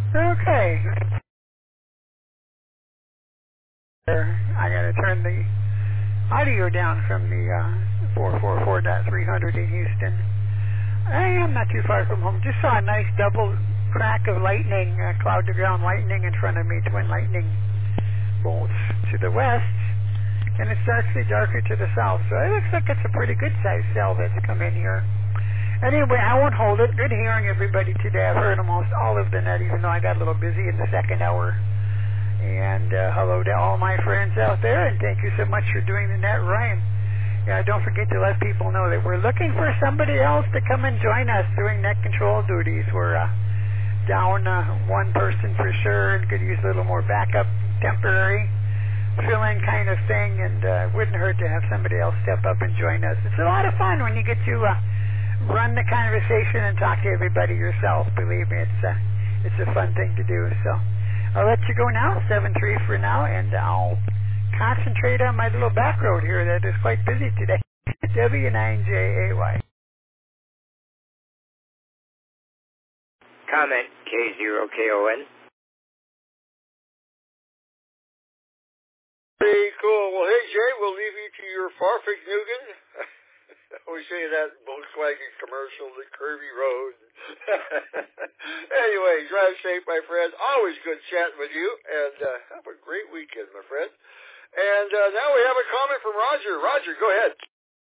Okay. I gotta turn the audio down from the 444.300 in Houston. I am not too far from home. Just saw a nice double crack of lightning, cloud-to-ground lightning in front of me, twin lightning bolts to the west, and it's actually darker to the south. So it looks like it's a pretty good-sized cell that's come in here. Anyway, I won't hold it. Good hearing everybody today. I've heard almost all of the net, even though I got a little busy in the second hour. And hello to all my friends out there, and thank you so much for doing the net, Ryan. Yeah, don't forget to let people know that we're looking for somebody else to come and join us doing net control duties. We're down one person for sure, and could use a little more backup, temporary, fill-in kind of thing, and it wouldn't hurt to have somebody else step up and join us. It's a lot of fun when you get to run the conversation and talk to everybody yourself. Believe me, it's a fun thing to do. So I'll let you go now, 7-3 for now, and I'll concentrate on my little back road here that is quite busy today. W9JAY. Comment K0KON. Very cool. Well, hey, Jay, we'll leave you to your Farfignugan. We say that Volkswagen commercial, the curvy road. Anyway, drive safe, my friend. Always good chatting with you, and have a great weekend, my friend. And now we have a comment from Roger. Roger, go ahead.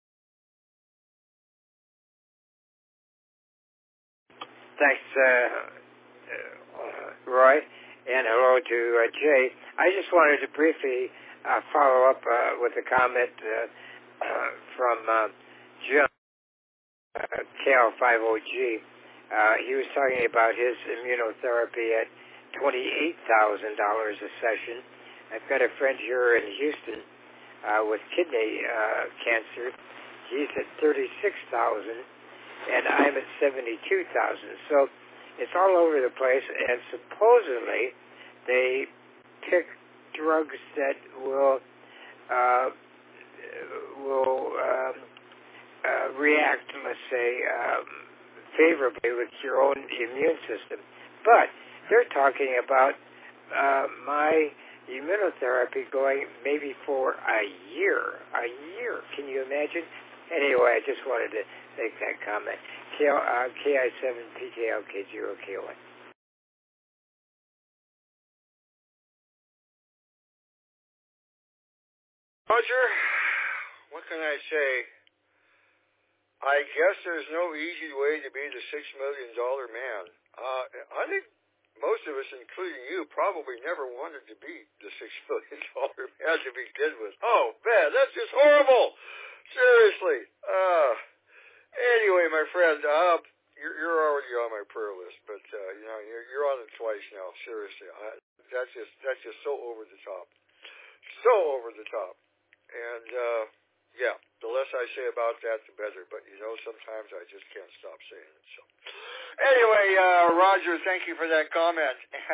Thanks, Roy, and hello to Jay. I just wanted to briefly follow up with a comment from Jim, KL50G. He was talking about his immunotherapy at $28,000 a session. I've got a friend here in Houston with kidney cancer. He's at $36,000, and I'm at $72,000. So it's all over the place, and supposedly they pick drugs that will react, let's say, favorably with your own immune system. But they're talking about my immunotherapy going maybe for a year. A year. Can you imagine? Anyway, I just wanted to make that comment. KI7PKLK0KON. Roger, what can I say? I guess there's no easy way to be the $6 million man. I think most of us, including you, probably never wanted to be the $6 million man to begin with. Oh, man, that's just horrible. Seriously. Anyway, my friend, you're already on my prayer list, but you're on it twice now. Seriously, that's just so over the top, so over the top. And yeah, the less I say about that, the better. But sometimes I just can't stop saying it. So anyway, Roger, thank you for that comment.